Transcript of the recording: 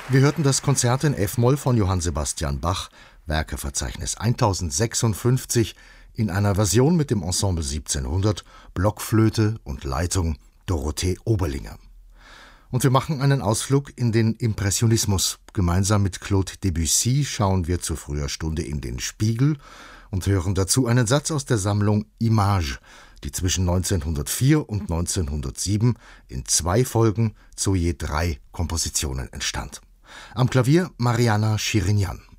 Wir hörten das Konzert in F-Moll von Johann Sebastian Bach, Werkeverzeichnis 1056, in einer Version mit dem Ensemble 1700, Blockflöte und Leitung Dorothee Oberlinger. Und wir machen einen Ausflug in den Impressionismus. Gemeinsam mit Claude Debussy schauen wir zu früher Stunde in den Spiegel und hören dazu einen Satz aus der Sammlung Images, die zwischen 1904 und 1907 in 2 Folgen zu je 3 Kompositionen entstand. Am Klavier Marianna Shirinyan.